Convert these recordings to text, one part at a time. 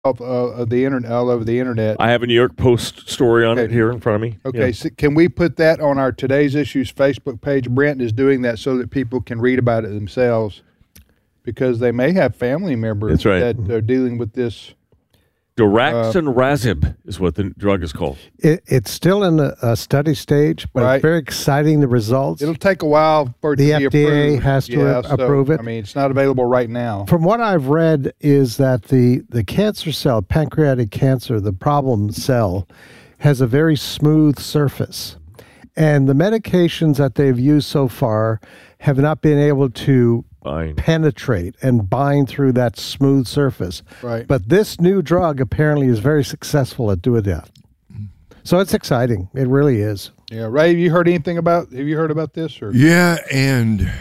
of the internet, all over the internet. I have a New York Post story on Okay. it here in front of me. Okay, Yeah. so can we put that on our Today's Issues Facebook page? Brent is doing that so that people can read about it themselves, because they may have family members That's right. that are dealing with this. Daraxonrasib is what the drug is called. It's still in a study stage, but Right. it's very exciting, the results. It'll take a while for it The to be FDA approved. has to approve it. I mean, it's not available right now. From what I've read is that the cancer cell, pancreatic cancer, the problem cell, has a very smooth surface. And the medications that they've used so far have not been able to Fine. penetrate and bind through that smooth surface. Right. But this new drug apparently is very successful at doing that. So it's exciting. It really is. Yeah, Ray, have you heard about this? Or Yeah, and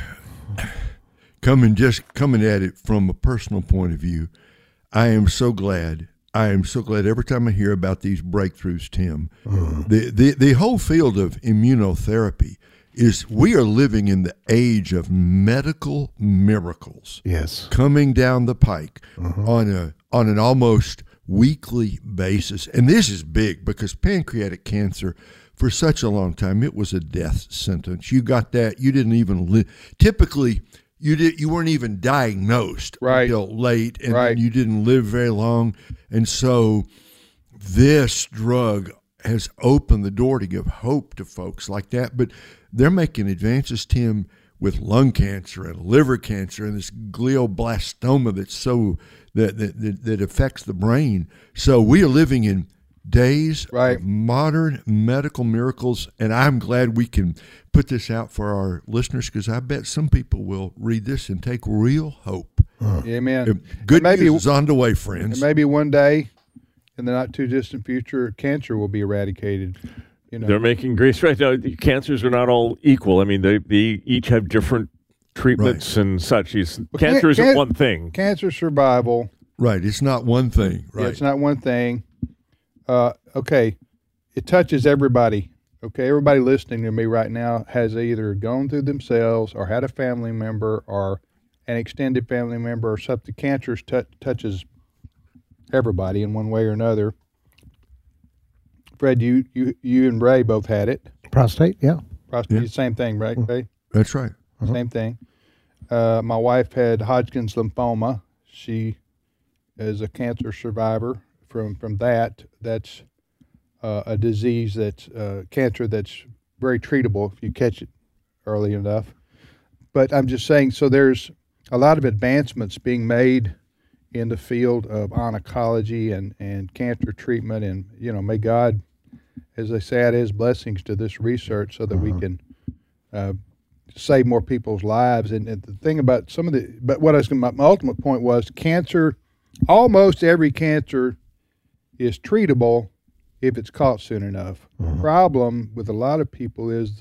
coming at it from a personal point of view, I am so glad every time I hear about these breakthroughs, Tim. The whole field of immunotherapy is, we are living in the age of medical miracles. Yes. Coming down the pike on an almost weekly basis. And this is big because pancreatic cancer, for such a long time, it was a death sentence. You got that, you didn't even live. Typically, you weren't even diagnosed until late, and then you didn't live very long. And so this drug has opened the door to give hope to folks like that. But they're making advances, Tim, with lung cancer and liver cancer and this glioblastoma that affects the brain. So we are living in days of modern medical miracles, and I'm glad we can put this out for our listeners, because I bet some people will read this and take real hope. Amen. Good news is on the way, friends. And maybe one day, in the not too distant future, cancer will be eradicated. You know, They're making great right now. The cancers are not all equal. I mean, they each have different treatments and such. Cancer isn't one thing. Cancer survival. Right. It's not one thing. Right. Yeah, it's not one thing. Okay. It touches everybody. Okay. Everybody listening to me right now has either gone through themselves or had a family member or an extended family member or something. Cancer touches everybody in one way or another. Fred, you and Ray both had it. Prostate, yeah. Prostate, same thing, right, Ray? That's right. Same thing. My wife had Hodgkin's lymphoma. She is a cancer survivor from that. That's a disease that's cancer that's very treatable if you catch it early enough. But I'm just saying, so there's a lot of advancements being made in the field of oncology and cancer treatment, and may God, as they say, add His blessings to this research so that we can save more people's lives. And the thing about my ultimate point was, cancer, almost every cancer is treatable if it's caught soon enough. The problem with a lot of people is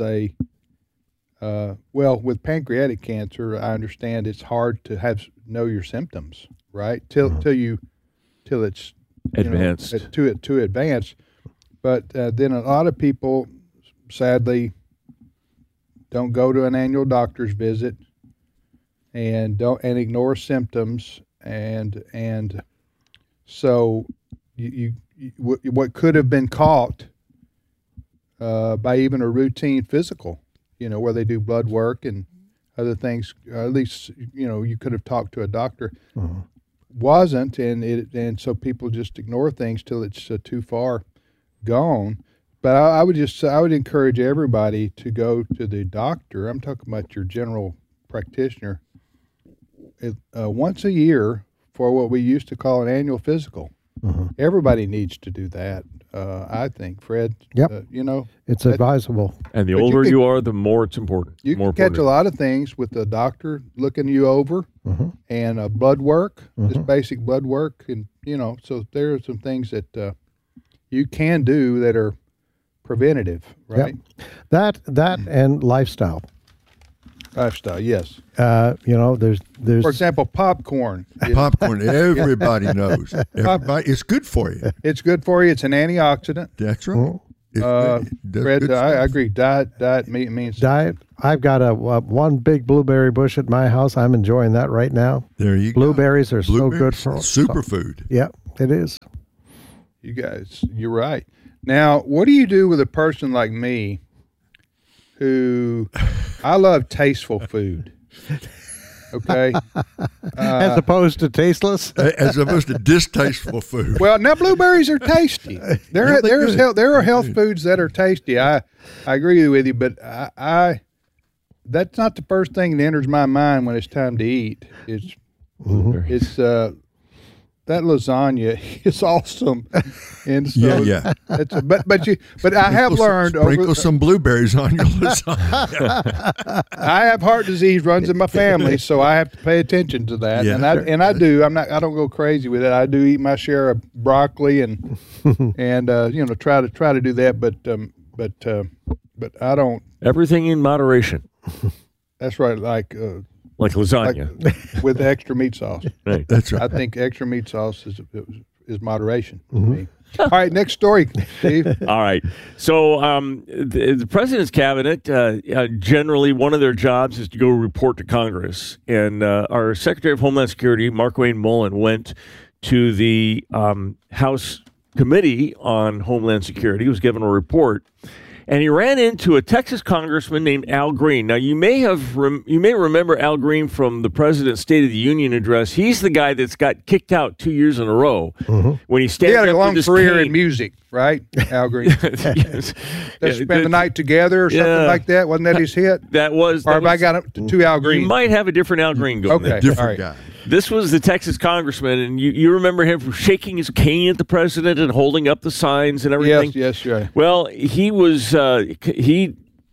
with pancreatic cancer, I understand it's hard to know your symptoms, right? Till it's advanced, too advanced. But then a lot of people, sadly, don't go to an annual doctor's visit and ignore symptoms, and so what could have been caught by even a routine physical, where they do blood work and other things, at least you could have talked to a doctor, wasn't, and so people just ignore things till it's too far gone. But I would encourage everybody to go to the doctor. I'm talking about your general practitioner once a year for what we used to call an annual physical. Everybody needs to do that. I think, Fred. Yep. It's advisable. And the older you are, the more it's important. You can catch a lot of things with the doctor looking you over, and blood work, just basic blood work, and so there are some things that you can do that are preventative, right? Yep. That and lifestyle. Lifestyle, yes. There's for example, popcorn. Popcorn, everybody knows. It's good for you. It's good for you. It's an antioxidant. That's right. Fred, I agree. Diet means diet. I've got one big blueberry bush at my house. I'm enjoying that right now. There you Blueberries go. Are so good for superfood. Yeah, It is. You guys, you're right. Now, what do you do with a person like me who I love tasteful food? Okay. As opposed to tasteless? As opposed to distasteful food. Well, now blueberries are tasty. There are health foods that are tasty. I agree with you, but I that's not the first thing that enters my mind when it's time to eat. It's that lasagna is awesome, and so but I have learned sprinkle some blueberries on your lasagna. I have heart disease runs in my family, so I have to pay attention to that. Yeah, I do. I don't go crazy with it. I do eat my share of broccoli and try to do that, but I don't. Everything in moderation. That's right, like lasagna with extra meat sauce. Right. That's right. I think extra meat sauce is moderation to me. All right, next story, Steve. All right. So the president's cabinet, generally one of their jobs is to go report to Congress. And our Secretary of Homeland Security, Markwayne Mullin, went to the House Committee on Homeland Security. He was given a report. And he ran into a Texas congressman named Al Green. Now, you may remember Al Green from the President's State of the Union address. He's the guy that's got kicked out 2 years in a row when he stands He had a up long with his career cane. in music, right, Al Green? Yes. Let's spend the night together or something like that. Wasn't that his hit? That was. Or have I got up to two Al Green? You might have a different Al Green going there. Different guy. This was the Texas congressman, and you remember him from shaking his cane at the president and holding up the signs and everything. Yes, right. Well, he was he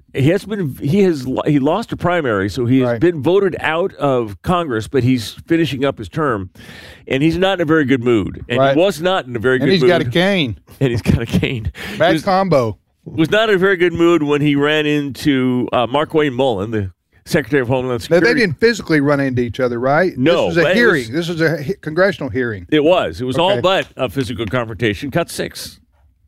lost a primary, so he has been voted out of Congress, but he's finishing up his term, and he's not in a very good mood, and he was not in a very good mood. And he's got a cane. And he's got a cane. Bad combo. Was not in a very good mood when he ran into Markwayne Mullin, the Secretary of Homeland Security. Now, they didn't physically run into each other, right? No. This was a hearing. This was a congressional hearing. It was. It was all but a physical confrontation. Cut 6.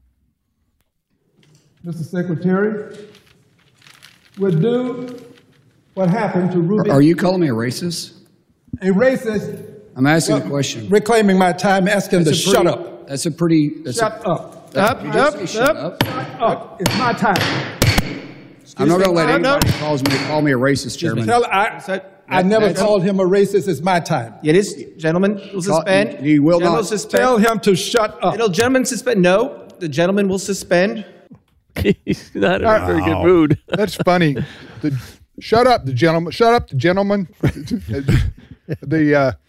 Mr. Secretary, would do what happened to Ruby. Are you calling me a racist? A racist? I'm asking a question. Reclaiming my time, asking to shut up. That's a pretty. Shut up. Shut up. Up. It's my time. I'm not going to let anybody call me a racist, Chairman. I never called him a racist. It's my time. It is. Gentleman will suspend. He will Gentleman not. will suspend. Tell him to shut up. It'll gentleman suspend. No, the gentleman will suspend. He's not in a very good mood. That's funny. Shut up, the gentleman. Shut up, the gentleman. The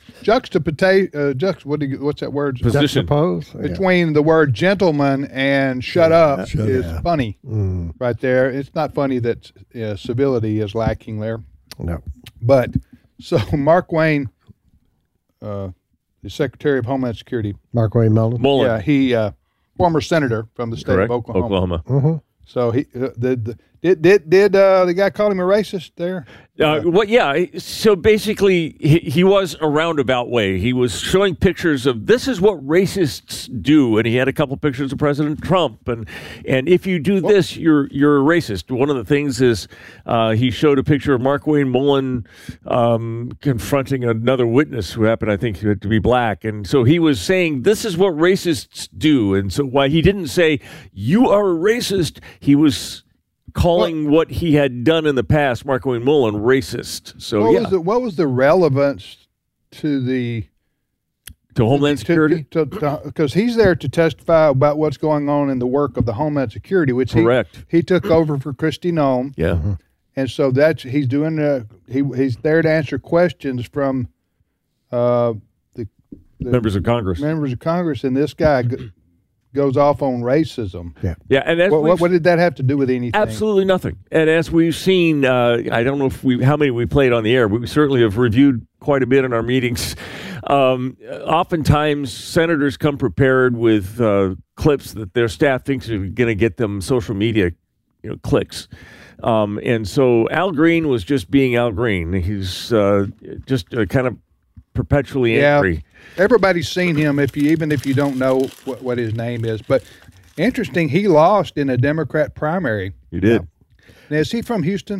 what's that word? Position. Between the word gentleman and shut up is funny right there. It's not funny that civility is lacking there. No. But so Markwayne, the Secretary of Homeland Security. Markwayne Mullin. Yeah, he former senator from the state of Oklahoma. Mm-hmm. So he did the guy call him a racist there? So basically, he was a roundabout way. He was showing pictures of this is what racists do, and he had a couple pictures of President Trump. And if you do this, you're a racist. One of the things is he showed a picture of Markwayne Mullin confronting another witness who happened, I think, to be black. And so he was saying this is what racists do. And so why he didn't say you are a racist, he was calling what he had done in the past, Markwayne Mullin, racist. So what was the relevance to Homeland Security? Because he's there to testify about what's going on in the work of the Homeland Security, which he took over for Kristi Noem. Yeah, and so he's doing. He's there to answer questions from the members of Congress. And this guy goes off on racism. Yeah, and what did that have to do with anything? Absolutely nothing. And as we've seen, I don't know how many we played on the air, but we certainly have reviewed quite a bit in our meetings. Oftentimes, senators come prepared with clips that their staff thinks are going to get them social media, clicks. And so Al Green was just being Al Green. He's just kind of perpetually angry. Everybody's seen him, even if you don't know what his name is. But interesting, he lost in a Democrat primary. He did. Now, is he from Houston?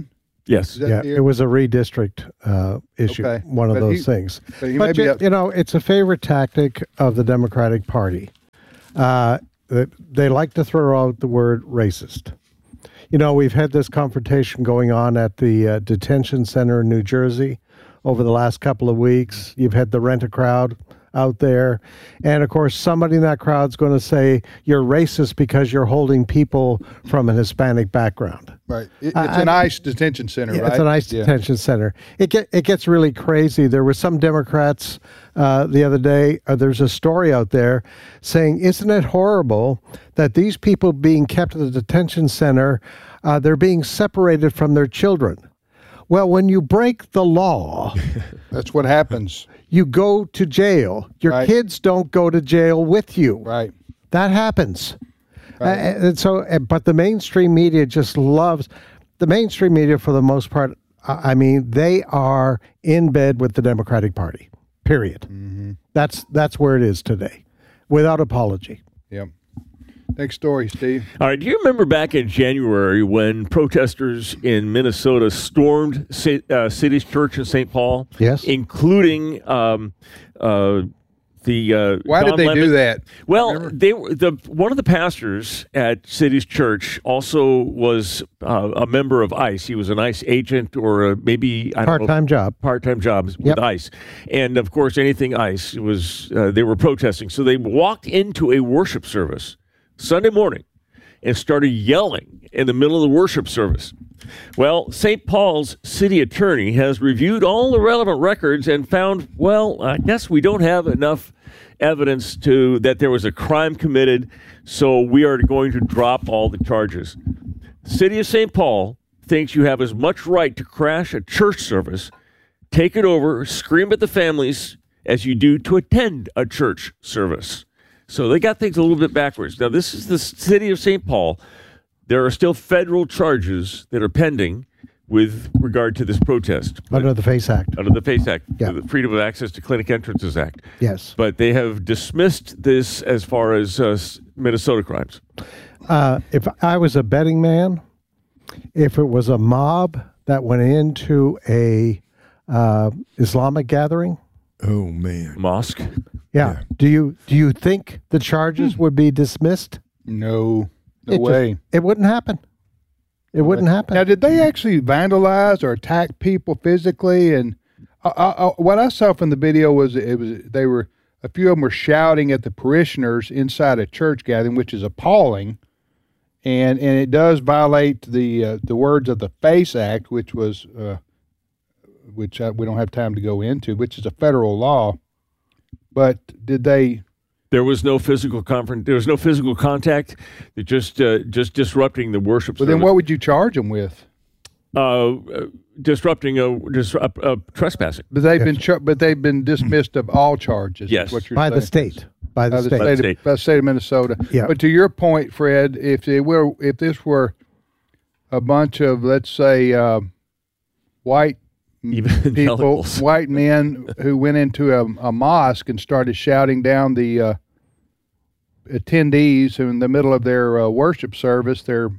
Yes. Is that Yeah, the- it was a redistrict issue, Okay. one of But those things. but he But may be you know, it's a favorite tactic of the Democratic Party. They like to throw out the word racist. You know, we've had this confrontation going on at the detention center in New Jersey over the last couple of weeks. You've had the rent-a-crowd out there. And, of course, somebody in that crowd's going to say, you're racist because you're holding people from an Hispanic background. Right. It's an ICE detention center, Yeah, right? it's a nice Yeah. detention center. It gets really crazy. There were some Democrats the other day. There's a story out there saying, "Isn't it horrible that these people being kept at the detention center, they're being separated from their children?" Well, when you break the law, That's what happens. you go to jail. Your Right. kids don't go to jail with you. Right. That happens. And so, but the mainstream media just loves the mainstream media for the most part. I mean, they are in bed with the Democratic Party. Period. Mm-hmm. That's where it is today, without apology. Yep. Next story, Steve. All right. Do you remember back in January when protesters in Minnesota stormed City's Church in St. Paul? Yes. Including the. Why did Don they Lemon? do that? Well, they were one of the pastors at City's Church also was a member of ICE. He was an ICE agent or maybe I don't know, Part-time job. part-time jobs Yep. with ICE, and of course anything ICE was. They were protesting, so they walked into a worship service Sunday morning and started yelling in the middle of the worship service. Well, St. Paul's city attorney has reviewed all the relevant records and found, well, I guess we don't have enough evidence that there was a crime committed, so we are going to drop all the charges. City of St. Paul thinks you have as much right to crash a church service, take it over, scream at the families as you do to attend a church service. So they got things a little bit backwards. Now, this is the city of St. Paul. There are still federal charges that are pending with regard to this protest. Under the FACE Act. Under the FACE Act, Yeah. the Freedom of Access to Clinic Entrances Act. Yes. But they have dismissed this as far as Minnesota crimes. If I was a betting man, if it was a mob that went into a Islamic gathering, Oh man. Mosque. yeah. Do you think the charges would be dismissed? No. No It way. It wouldn't happen. It wouldn't happen. Now, did they actually vandalize or attack people physically? And what I saw from the video was they were a few of them were shouting at the parishioners inside a church gathering, which is appalling, and it does violate the words of the FACE Act, which was we don't have time to go into, which is a federal law. But did they? There was no physical There was no physical contact. They're just disrupting the worship Well, service. then what would you charge them with? Disrupting trespassing. But they've been dismissed of all charges. is Yes. what you're by the saying. state. By the By the state. state, by the state of Minnesota. Yeah. But to your point, Fred, if this were a bunch of, let's say, white people, Evangelicals. white men who went into a mosque and started shouting down the attendees who in the middle of their worship service, their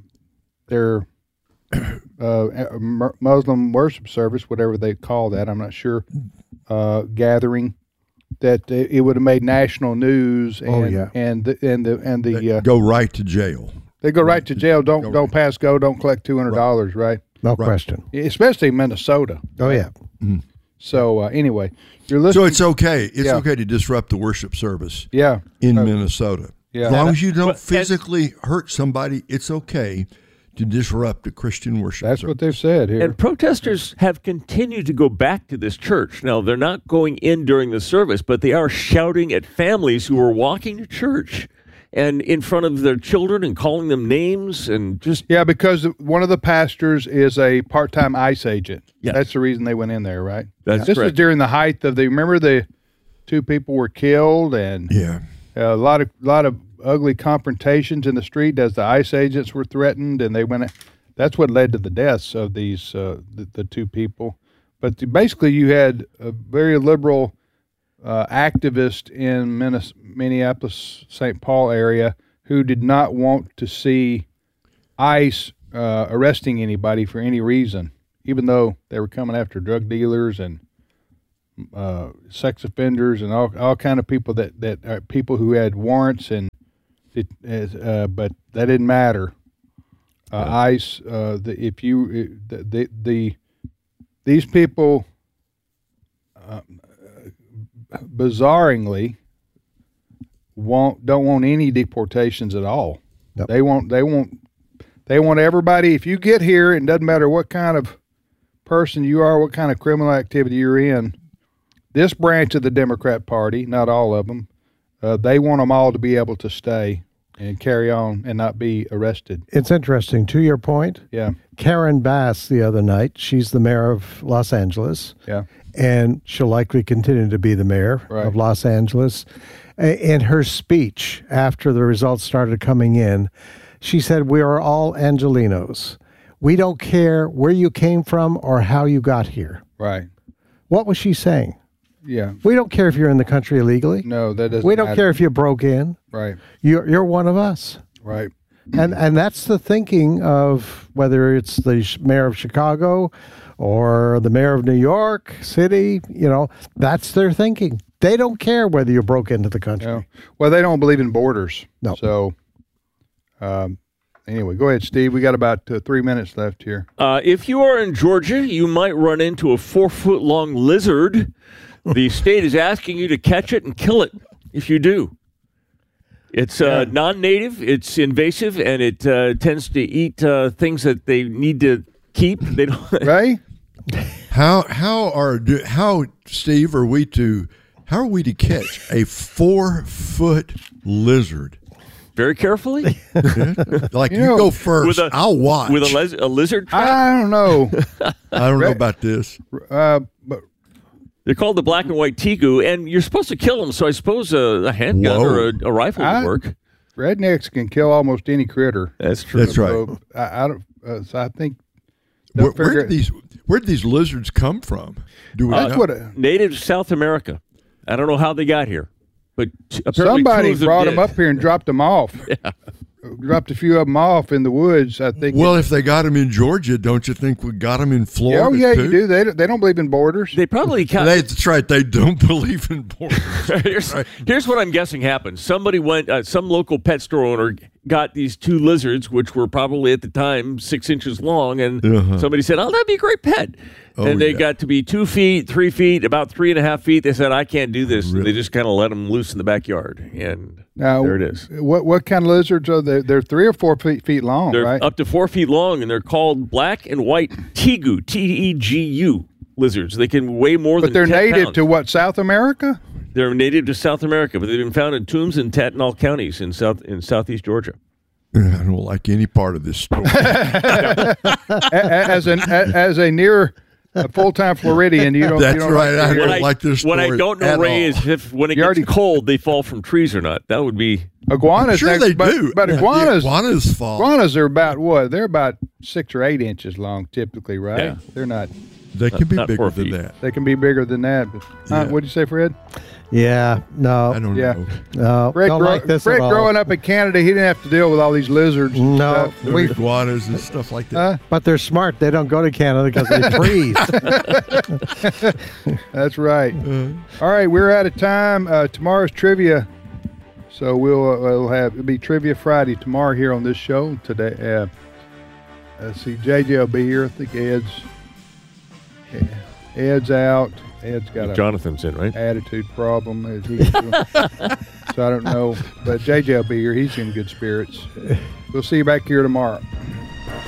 Muslim worship service, whatever they call that, I'm not sure, gathering, that it would have made national news. And, Oh, yeah. and the Go right to jail. they go right to jail. Don't pass go. Don't collect $200. Right. No question. Especially in Minnesota. Oh yeah. So anyway, you're So listening. it's okay. It's Yeah. okay to disrupt the worship service Yeah. in Minnesota. yeah. As long as you don't But- physically hurt somebody, it's okay to disrupt a Christian worship That's service. what they've said here. And protesters have continued to go back to this church. Now, they're not going in during the service, but they are shouting at families who are walking to church and in front of their children and calling them names and just Yeah, because one of the pastors is a part-time ICE agent. Yes. That's the reason they went in there, right? That's this was correct. during the height of remember the two people were killed and Yeah. a lot of ugly confrontations in the street as the ICE agents were threatened, and they went. That's what led to the deaths of these the two people. But basically, you had a very liberal activist in Minneapolis, St. Paul area who did not want to see ICE arresting anybody for any reason. even though they were coming after drug dealers and sex offenders and all kind of people that are people who had warrants but that didn't matter. ICE, these people, bizarrely, don't want any deportations at all. Yep. They want everybody. If you get here, it doesn't matter what kind of person you are, what kind of criminal activity you're in. This branch of the Democrat Party, not all of them, they want them all to be able to stay and carry on and not be arrested. It's interesting. To your point, Yeah. Karen Bass the other night, she's the mayor of Los Angeles, Yeah. and she'll likely continue to be the mayor Right. of Los Angeles. In her speech after the results started coming in, she said, "We are all Angelenos. We don't care where you came from or how you got here." Right. What was she saying? Yeah. We don't care if you're in the country illegally. No, that doesn't We don't matter. care if you broke in. Right. You're one of us. Right. And that's the thinking of whether it's the mayor of Chicago or the mayor of New York City, that's their thinking. They don't care whether you broke into the country. No. Well, they don't believe in borders. No. So, anyway, go ahead, Steve. We got about 3 minutes left here. If you are in Georgia, you might run into a 4-foot-long lizard. The state is asking you to catch it and kill it if you do. It's non-native, it's invasive, and it tends to eat things that they need to keep. They don't. Right? How Steve, how are we to catch a 4-foot lizard? Very carefully. Like, you go first. I'll watch. With a lizard trap? I don't know. I don't know about this. But They're called the black and white tegu, and you're supposed to kill them, so I suppose a handgun or a rifle would work. rednecks can kill almost any critter. That's true. That's right. So I don't. So I think. Where did these lizards come from? Do we That's know? what. Native South America. I don't know how they got here, but apparently Somebody two of brought did. them up here and dropped them off. Yeah. Dropped a few of them off in the woods. I think. Well, if they got them in Georgia, don't you think we got them in Florida? Oh yeah, too? you do. They don't believe in borders. They probably That's right. They don't believe in borders. Here's what I'm guessing happened. Somebody went, some local pet store owner got these two lizards, which were probably at the time 6 inches long, and somebody said, "Oh, that'd be a great pet." And they got to be 2 feet, 3 feet, about 3.5 feet. They said, "I can't do this." Really? They just kind of let them loose in the backyard, and Now, there it is. What kind of lizards are they? They're 3 or 4 feet long, They're right? up to 4 feet long, and they're called black and white tegu, T-E-G-U lizards. They can weigh more But than they're 10 native pounds. to what? South America? They're native to South America, but they've been found in tombs in Tatnall counties in southeast Georgia. I don't like any part of this story. As a near full-time Floridian, you don't. That's you don't right. I Like don't like this story. What I don't know, at Ray, all. is if when it You gets already- cold, they fall from trees or not. That would be iguanas. Sure, they but, do. But iguanas, Iguanas fall. iguanas are about what? They're about 6 or 8 inches long, typically, right? Yeah. They're not. They can be Not bigger 4 than feet. that. They can be bigger than that. But, Yeah. what'd you say, Fred? Yeah, no, I don't Yeah. know. no, Fred, don't like this Fred at all. growing up in Canada, he didn't have to deal with all these lizards. and No. stuff. The iguanas and stuff like that. But they're smart. They don't go to Canada because they freeze. That's right. All right, we're out of time. Tomorrow's trivia, so it'll be Trivia Friday tomorrow here on this show. Today, let's see, JJ will be here. I think Ed's out. Ed's got a Jonathan's in, right? attitude problem. As he so I don't know, but JJ will be here. He's in good spirits. We'll see you back here tomorrow.